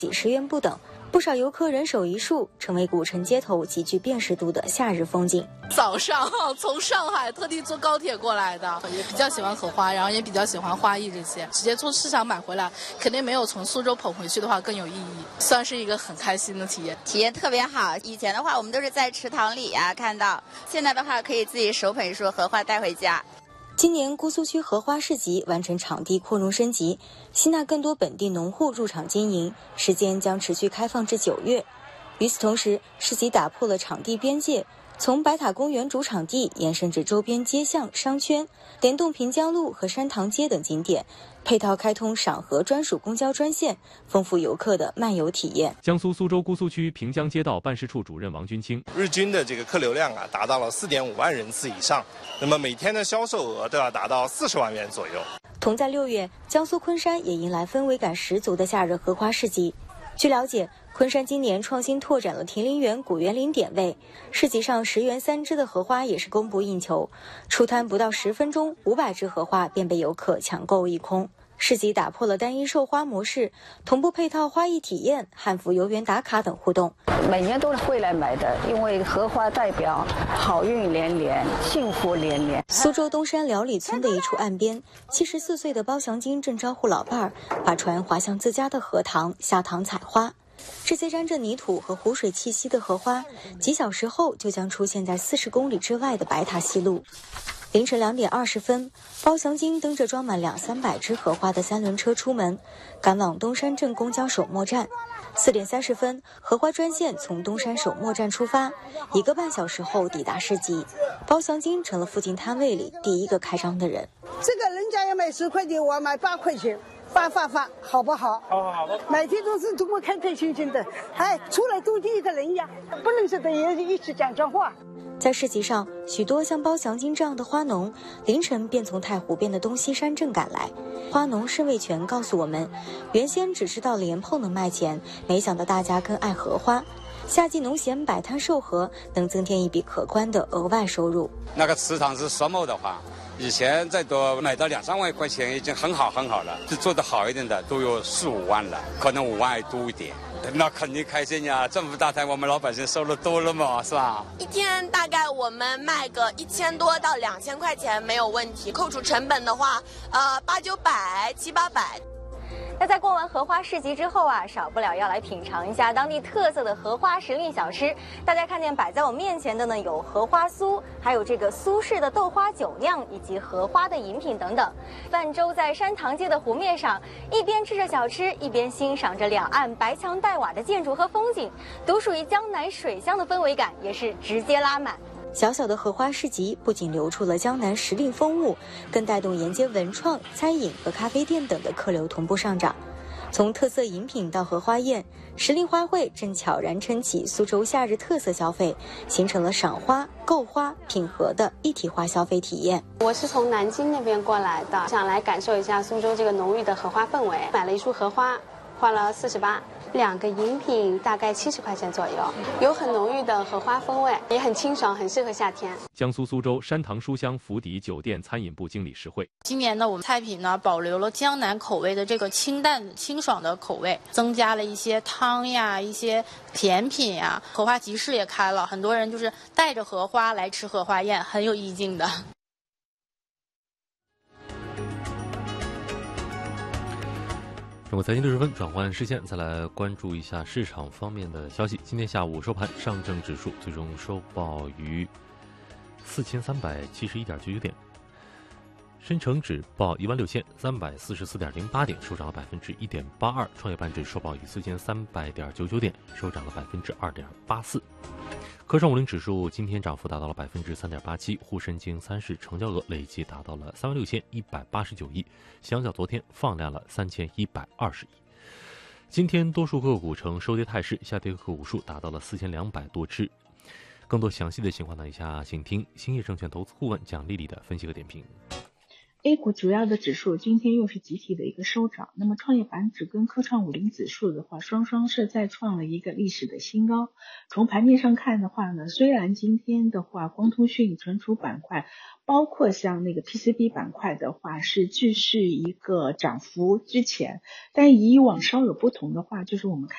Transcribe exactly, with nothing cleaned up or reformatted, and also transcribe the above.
几十元不等。不少游客人手一束，成为古城街头极具辨识度的夏日风景。 早上从上海特地坐高铁过来的，也比较喜欢荷花，然后也比较喜欢花艺这些，直接从市场买回来，肯定没有从苏州捧回去的话更有意义，算是一个很开心的体验。 体验特别好，以前的话我们都是在池塘里啊看到，现在的话可以自己手捧一束荷花带回家。 今年姑苏区荷花市集完成场地扩容升级，吸纳更多本地农户入场经营，时间将持续开放至九月。与此同时，市集打破了场地边界，从白塔公园主场地延伸至周边街巷、商圈，联动平江路和山塘街等景点，配套开通赏荷专属公交专线，丰富游客的漫游体验。 江苏苏州姑苏区平江街道办事处主任王军清， 日均的这个客流量啊，达到了四点五万人次以上，那么每天的销售额都要达到四十万元左右。 同在六月，江苏昆山也迎来氛围感十足的夏日荷花市集。据了解，昆山今年创新拓展了亭林园、古园林点位，市集上十元三支的荷花也是供不应求，出摊不到十分钟，五百支荷花便被游客抢购一空。市集打破了单一售花模式，同步配套花艺体验、汉服游园打卡等互动。 每年都会来买的，因为荷花代表好运连连、幸福连连。 苏州东山寮里村的一处岸边，七十四岁的包祥金正招呼老伴儿，把船划向自家的荷塘，下塘采花。这些沾着泥土和湖水气息的荷花，几小时后就将出现在四十公里之外的白塔西路。凌晨两点二十分，包祥金蹬着装满两三百支荷花的三轮车出门，赶往东山镇公交首末站。四点三十分，荷花专线从东山首末站出发，一个半小时后抵达市集。包祥金成了附近摊位里第一个开张的人。 这个人家要卖十块钱，我买八块钱。发发发，好不好？ 好好好。 每天都是这么开开心心的，哎，出来多见一个人呀，不认识的也一起讲讲话。 在市集上，许多像包祥金这样的花农，凌晨便从太湖边的东西山镇赶来。花农申卫全告诉我们，原先只知道莲蓬能卖钱，没想到大家更爱荷花。夏季农闲摆摊售荷，能增添一笔可观的额外收入。 那个池塘是双亩的话，以前再多买到两三万块钱已经很好很好了，就做得好一点的都有四五万了，可能五万还多一点。那肯定开心呀！政府大摊，我们老百姓收入多了嘛，是吧？ 一天大概我们卖个一千多到两千块钱没有问题，扣除成本的话，呃，八九百、七八百。 那在逛完荷花市集之后啊，少不了要来品尝一下当地特色的荷花时令小吃。大家看见摆在我面前的呢，有荷花酥，还有这个苏式的豆花酒酿，以及荷花的饮品等等。泛舟在山塘街的湖面上，一边吃着小吃，一边欣赏着两岸白墙黛瓦的建筑和风景，独属于江南水乡的氛围感也是直接拉满。 小小的荷花市集不仅流出了江南时令风物，更带动沿街文创、餐饮和咖啡店等的客流同步上涨。从特色饮品到荷花宴，时令花卉正悄然撑起苏州夏日特色消费，形成了赏花、购花、品荷的一体化消费体验。 我是从南京那边过来的，想来感受一下苏州这个浓郁的荷花氛围，买了一束荷花，花了四十八。两个饮品大概七十块钱左右，有很浓郁的荷花风味，也很清爽，很适合夏天。 江苏苏州山塘书香福迪酒店餐饮部经理石慧， 今年呢，我们菜品呢保留了江南口味的这个清淡清爽的口味，增加了一些汤呀、一些甜品呀。荷花集市也开了，很多人就是带着荷花来吃荷花宴，很有意境的。 中国财经六十分，转换视线，再来关注一下市场方面的消息。今天下午收盘，上证指数最终收报于四千三百七十一点九九点，深成指报一万六千三百四十四点零八点，收涨了百分之一点八二。创业板指收报于四千三百点九九点，收涨了百分之二点八四。科创五零指数今天涨幅达到了百分之三点八七，沪深经三市成交额累计达到了三万六千一百八十九亿，相较昨天放量了三千一百二十亿。今天多数个股呈收跌态势，下跌个股数达到了四千两百多只。更多详细的情况呢，以下请听兴业证券投资顾问蒋丽丽的分析和点评。 A 股主要的指数今天又是集体的一个收涨，那么创业板指跟科创五零指数的话，双双是再创了一个历史的新高。从盘面上看的话呢，虽然今天的话，光通讯、存储板块，包括像那个 P C B 板块的话，是继续一个涨幅之前，但以往稍有不同的话，就是我们看